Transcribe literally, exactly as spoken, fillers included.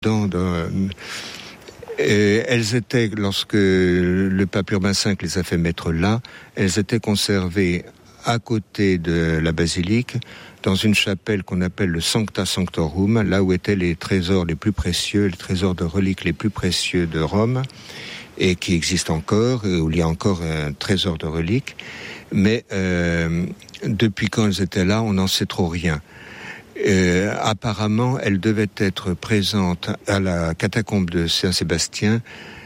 dans, dans, et elles étaient, lorsque le pape Urbain cinq les a fait mettre là, elles étaient conservées à côté de la basilique, dans une chapelle qu'on appelle le Sancta Sanctorum, là où étaient les trésors les plus précieux, les trésors de reliques les plus précieux de Rome, et qui existent encore, où il y a encore un trésor de reliques. Mais euh, depuis quand elles étaient là, on n'en sait trop rien. Euh, apparemment, elles devaient être présentes à la catacombe de Saint-Sébastien